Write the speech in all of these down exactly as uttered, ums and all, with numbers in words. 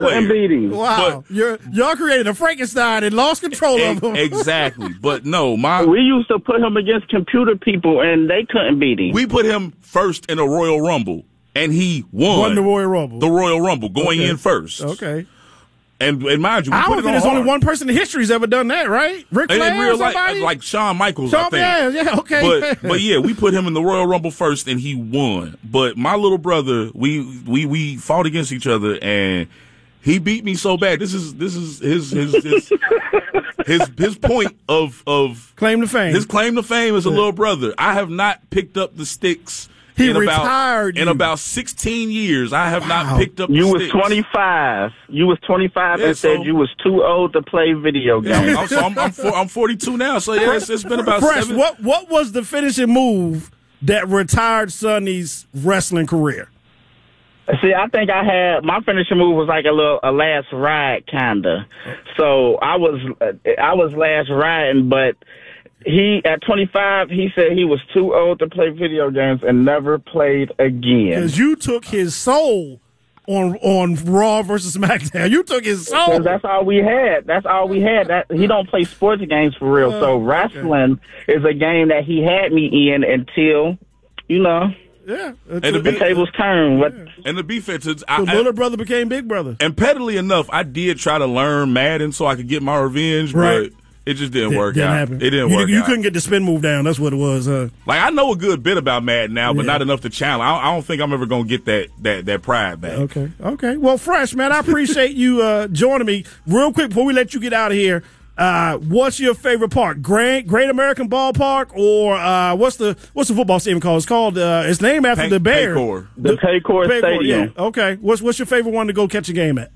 couldn't beat him. Wow, but, You're, y'all created a Frankenstein and lost control e- of him. Exactly, but no, my we used to put him against computer people, and they couldn't beat him. We put him first in a Royal Rumble, and he won. Won the Royal Rumble. The Royal Rumble, going okay. in first. Okay. And, and mind you, we I put don't it think on there's hard. only one person in history who's ever done that, right? Ric Flair in real or somebody? life, like Shawn Michaels, Shawn, I think. Yeah, yeah, okay. But but yeah, we put him in the Royal Rumble first, and he won. But my little brother, we we we fought against each other, and he beat me so bad. This is this is his his his his, his point of of claim to fame. His claim to fame as a yeah. little brother. I have not picked up the sticks. He in retired about, you. In about sixteen years, I have wow. not picked up the You was sticks. twenty-five. You was twenty-five yeah, and so, said you was too old to play video games. Yeah, I'm, so I'm, I'm, for, I'm forty-two now, so yeah, it's, it's been about Fresh, seven. What, what was the finishing move that retired Sonny's wrestling career? See, I think I had my finishing move was like a little a last ride kinda. So I was I was last riding, but he at twenty-five he said he was too old to play video games and never played again. Because you took his soul on on Raw versus SmackDown. You took his soul. Because that's all we had. That's all we had. That he don't play sports games for real. Uh, so wrestling okay. is a game that he had me in until, you know. Yeah, and the, the be, tables turn. What? And the beef is, so I, little I, brother became big brother. And pettily enough, I did try to learn Madden so I could get my revenge, right. but it just didn't it, work didn't out. Happen. It didn't you, work you out. You couldn't get the spin move down. That's what it was. Huh? Like I know a good bit about Madden now, but yeah. not enough to challenge. I, I don't think I'm ever gonna get that that that pride back. Okay, okay. Well, Fresh, man, I appreciate you uh, joining me. Real quick before we let you get out of here. Uh, what's your favorite park? Great, Great American Ballpark, or uh, what's the what's the football stadium called? It's called. Uh, it's named after Pay, the Bears. Paycor. The Paycor, Paycor Stadium. Yeah. Okay. What's what's your favorite one to go catch a game at?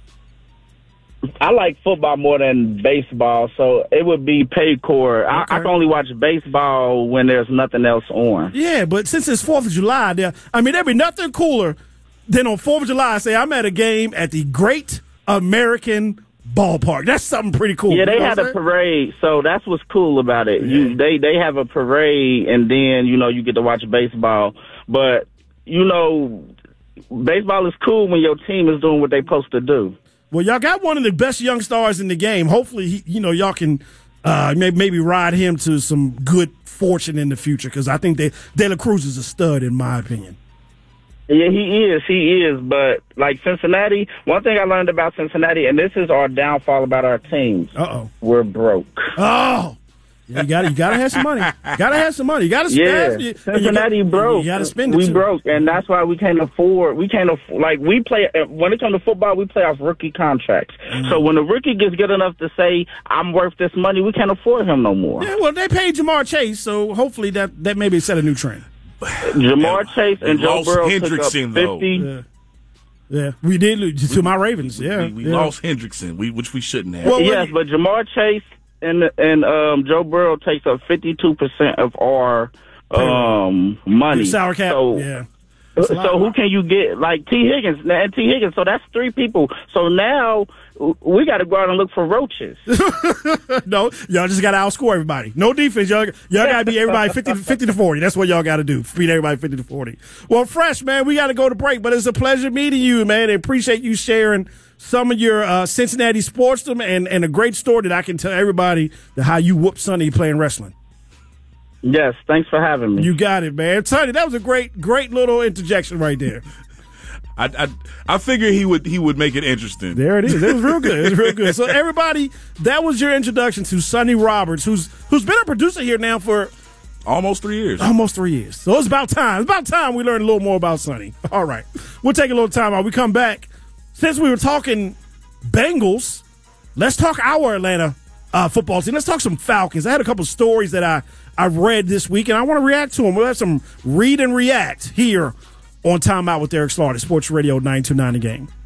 I like football more than baseball, so it would be Paycor. Okay. I, I can only watch baseball when there's nothing else on. Yeah, but since it's Fourth of July, there, I mean, there'd be nothing cooler than on Fourth of July. Say I'm at a game at the Great American Ballpark. That's something pretty cool. Yeah, they you know had a parade, so that's what's cool about it. Yeah. You, they they have a parade, and then you know you get to watch baseball. But you know, baseball is cool when your team is doing what they're supposed to do. Well, y'all got one of the best young stars in the game. Hopefully, he, you know, y'all can uh, maybe, maybe ride him to some good fortune in the future because I think they, De La Cruz is a stud, in my opinion. Yeah, he is. He is. But, like, Cincinnati, one thing I learned about Cincinnati, and this is our downfall about our teams. Uh-oh. We're broke. Oh. Yeah, you got you got to have some money. Got to have some money. You got to spend. Yeah, Cincinnati you got, broke. You got to spend it We too. broke, and that's why we can't afford. We can't afford. Like we play when it comes to football, we play off rookie contracts. Mm. So when the rookie gets good enough to say I'm worth this money, we can't afford him no more. Yeah, well, they paid Jamar Chase, so hopefully that that maybe set a new trend. Jamar Chase and Joe Burrow took up fifty. Yeah. Yeah, we did lose to my Ravens. Yeah, we, we yeah. lost Hendrickson, we, which we shouldn't have. Well, yes, but Jamar Chase and and um, Joe Burrow takes up fifty-two percent of our um, money. Sour cap. So, yeah. So who can you get? Like T. Higgins and T. Higgins. So that's three people. So now we got to go out and look for roaches. No, y'all just got to outscore everybody. No defense. Y'all, y'all got to beat everybody fifty, fifty to forty. That's what y'all got to do. Beat everybody fifty to forty. Well, Fresh, man, we got to go to break, but it's a pleasure meeting you, man. I appreciate you sharing some of your uh, Cincinnati sportsdom and, and a great story that I can tell everybody that how you whooped Sonny playing wrestling. Yes, thanks for having me. You got it, man. Sonny, that was a great, great little interjection right there. I, I I figured he would he would make it interesting. There it is. It was real good. It was real good. So everybody, that was your introduction to Sonny Roberts, who's who's been a producer here now for almost three years. Almost three years. So it's about time. It's about time we learned a little more about Sonny. All right, we'll take a little time out. We come back. Since we were talking Bengals, let's talk our Atlanta uh, football team. Let's talk some Falcons. I had a couple stories that I I've read this week, and I want to react to them. We'll have some read and react here on Time Out with Eric Slaughter, Sports Radio nine two nine The Game.